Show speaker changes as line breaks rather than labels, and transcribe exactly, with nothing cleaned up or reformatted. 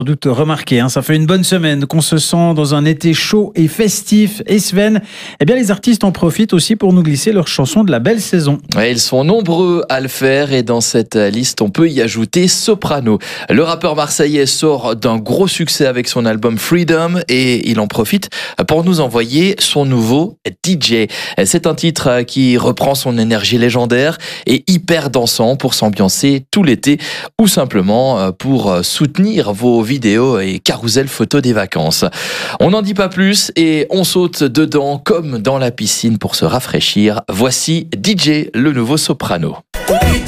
Sans doute remarqué, hein, ça fait une bonne semaine qu'on se sent dans un été chaud et festif. Et Sven, eh bien les artistes en profitent aussi pour nous glisser leurs chansons de la belle saison.
Ouais, ils sont nombreux à le faire et dans cette liste, on peut y ajouter Soprano. Le rappeur marseillais sort d'un gros succès avec son album Freedom et il en profite pour nous envoyer son nouveau D J. C'est un titre qui reprend son énergie légendaire et hyper dansant pour s'ambiancer tout l'été ou simplement pour soutenir vos vidéos et carousel photos des vacances. On n'en dit pas plus et on saute dedans comme dans la piscine pour se rafraîchir. Voici D J, le nouveau Soprano.